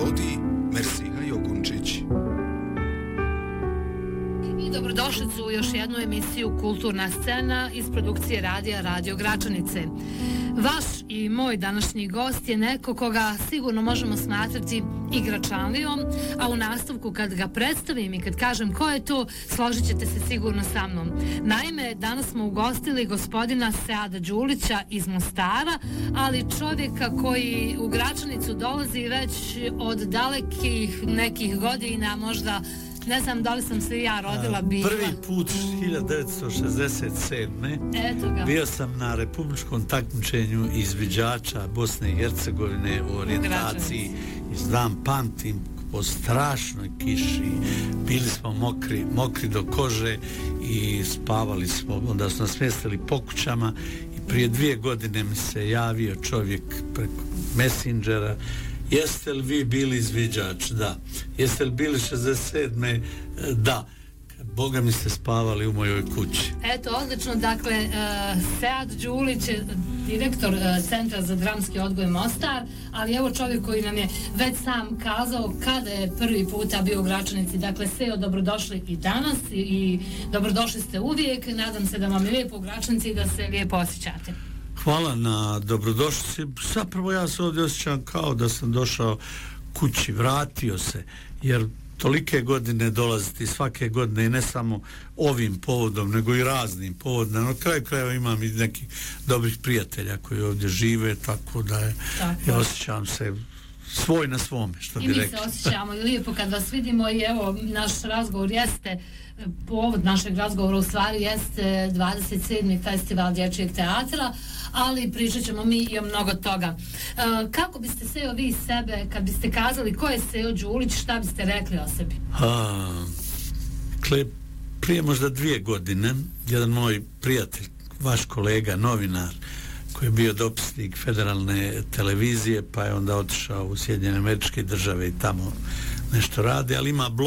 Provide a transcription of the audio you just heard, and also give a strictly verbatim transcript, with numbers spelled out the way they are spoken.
vodi Mersiha Jogunčić. I dobrodošli u još jednu emisiju Kulturna scena iz produkcije radija Radio Gračanice. Vaš i moj današnji gost je neko koga sigurno možemo smatrati igračanlijom, a u nastavku kad ga predstavim i kad kažem ko je to, složit ćete se sigurno sa mnom. Naime, danas smo ugostili gospodina Seada Đulića iz Mostara, ali čovjeka koji u Gračanicu dolazi već od dalekih nekih godina, možda ne znam da li sam se ja rodila bila. Prvi put hiljadu devetsto šezdeset sedme bio sam na republičkom takmičenju izviđača Bosne i Hercegovine u orijentaciji i znam, pamtim, po strašnoj kiši, bili smo mokri, mokri do kože i spavali smo, onda smo nas smjestili po kućama i prije dvije godine mi se javio čovjek preko Messengera: jeste li vi bili izviđač? Da. Jeste li bili šezdeset sedme? Da. Boga mi ste spavali u mojoj kući. Eto, odlično. Dakle, uh, Sead Đulić je direktor uh, Centra za dramski odgoj Mostar, ali evo čovjek koji nam je već sam kazao kada je prvi puta bio u Gračanici. Dakle, Seo, dobrodošli i danas i, i dobrodošli ste uvijek. Nadam se da vam je lijepo u Gračanici i da se lijepo osjećate. Hvala na dobrodošlici. Zapravo ja se ovdje osjećam kao da sam došao kući, vratio se, jer tolike godine dolaziti svake godine i ne samo ovim povodom, nego i raznim povodima. Na kraju krajeva imam i nekih dobrih prijatelja koji ovdje žive, tako da je, ja osjećam se svoj na svome, što bi rekli. I mi se osjećamo i lijepo kad vas vidimo i evo, naš razgovor jeste, povod našeg razgovora u stvari jeste dvadeset sedmi festival dječjeg teatra, ali pričat ćemo mi i o mnogo toga. E, kako biste Seo vi sebe, kad biste kazali ko je Seo Đulić, šta biste rekli o sebi? A, kle, prije možda dvije godine, jedan moj prijatelj, vaš kolega, novinar, koji je bio dopisnik federalne televizije, pa je onda otišao u Sjedinjene Američke Države i tamo nešto radi, ali ima blog